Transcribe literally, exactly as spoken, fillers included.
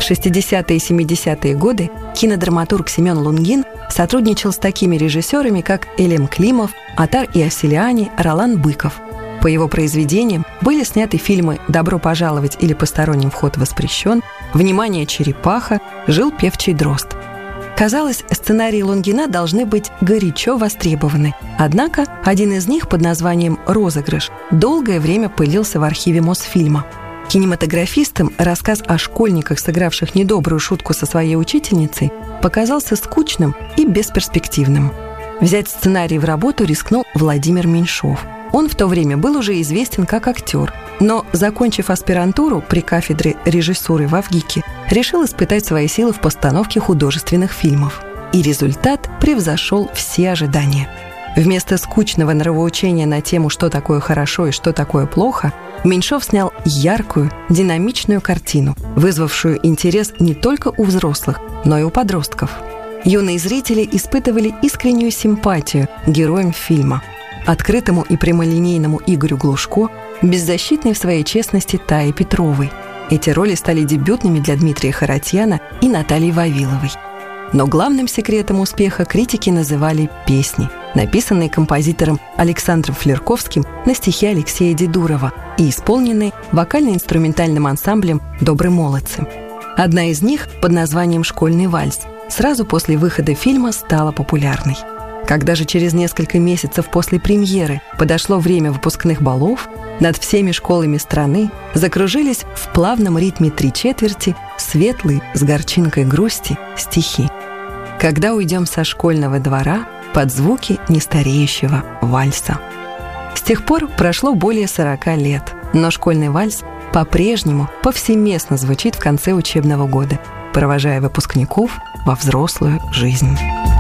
шестидесятые и семидесятые годы кинодраматург Семен Лунгин сотрудничал с такими режиссерами, как Элем Климов, Атар Иосилиани, Ролан Быков. По его произведениям были сняты фильмы «Добро пожаловать» или «Посторонним вход воспрещен», «Внимание, черепаха», «Жил певчий дрозд». Казалось, сценарии Лунгина должны быть горячо востребованы. Однако один из них под названием «Розыгрыш» долгое время пылился в архиве Мосфильма. Кинематографистам рассказ о школьниках, сыгравших недобрую шутку со своей учительницей, показался скучным и бесперспективным. Взять сценарий в работу рискнул Владимир Меньшов. Он в то время был уже известен как актер, но, закончив аспирантуру при кафедре режиссуры в ВГИКе, решил испытать свои силы в постановке художественных фильмов. И результат превзошел все ожидания. Вместо скучного нравоучения на тему «Что такое хорошо и что такое плохо», Меньшов снял яркую, динамичную картину, вызвавшую интерес не только у взрослых, но и у подростков. Юные зрители испытывали искреннюю симпатию к героям фильма. Открытому и прямолинейному Игорю Глушко, беззащитной в своей честности Тае Петровой. Эти роли стали дебютными для Дмитрия Харатьяна и Натальи Вавиловой. Но главным секретом успеха критики называли песни, написанные композитором Александром Флерковским на стихи Алексея Дедурова и исполненные вокально-инструментальным ансамблем «Добрые молодцы». Одна из них под названием «Школьный вальс» сразу после выхода фильма стала популярной. Когда же через несколько месяцев после премьеры подошло время выпускных балов, над всеми школами страны закружились в плавном ритме три четверти светлые с горчинкой грусти стихи. Когда уйдем со школьного двора под звуки нестареющего вальса. С тех пор прошло более сорока лет, но школьный вальс по-прежнему повсеместно звучит в конце учебного года, провожая выпускников во взрослую жизнь.